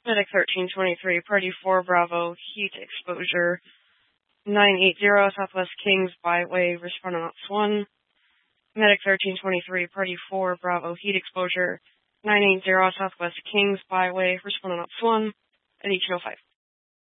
Medic 1323, Party 4 Bravo, heat exposure 980, Southwest Kings Byway, responding ops 1. Medic 1323, Party 4 Bravo, heat exposure 980, Southwest Kings Byway, responding ops 1, at 1805.